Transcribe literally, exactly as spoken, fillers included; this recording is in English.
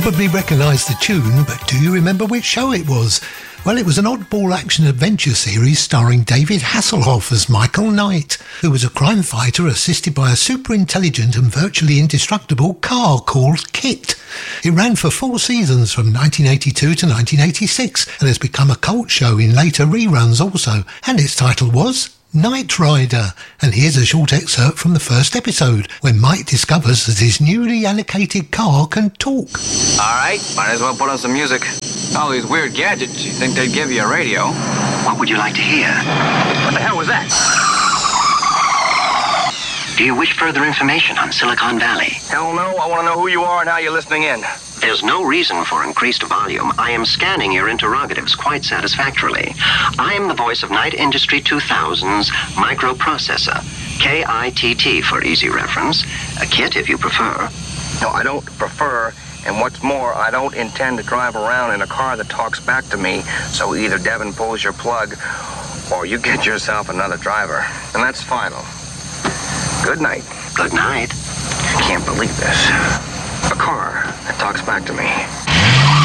probably recognise the tune, but do you remember which show it was? Well, it was an oddball action-adventure series starring David Hasselhoff as Michael Knight, who was a crime fighter assisted by a super-intelligent and virtually indestructible car called KITT. It ran for four seasons from nineteen eighty-two to nineteen eighty-six and has become a cult show in later reruns also, and its title was Knight Rider. And here's a short excerpt from the first episode, when Mike discovers that his newly allocated car can talk. Alright, might as well put on some music. All these weird gadgets, you think they'd give you a radio? What would you like to hear? What the hell was that? Do you wish further information on Silicon Valley? Hell no, I want to know who you are and how you're listening in. There's no reason for increased volume. I am scanning your interrogatives quite satisfactorily. I am the voice of Knight Industry two thousand's microprocessor. K I T T for easy reference. A KITT if you prefer. No, I don't prefer, and what's more, I don't intend to drive around in a car that talks back to me, so either Devin pulls your plug, or you get yourself another driver. And that's final. Good night. Good night. I can't believe this. A car that talks back to me.